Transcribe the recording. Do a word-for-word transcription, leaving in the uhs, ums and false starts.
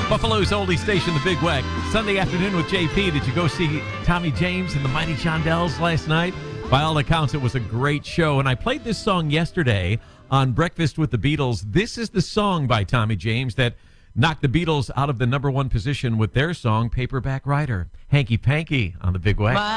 Buffalo's oldie station, the Big Weck. Sunday afternoon with J P. Did you go see Tommy James and the Mighty Shondells last night? By all accounts, it was a great show. And I played this song yesterday on Breakfast with the Beatles. This is the song by Tommy James that knocked the Beatles out of the number one position with their song, Paperback Writer. Hanky Panky on the Big Weck.